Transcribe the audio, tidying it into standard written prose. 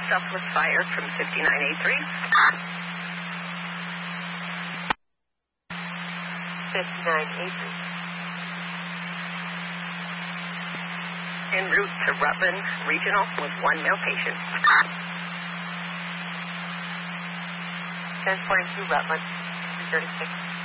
selfless fire from 59A3. 59A3. En route to Rutland Regional with one male patient. Transporting to Rutland, 336.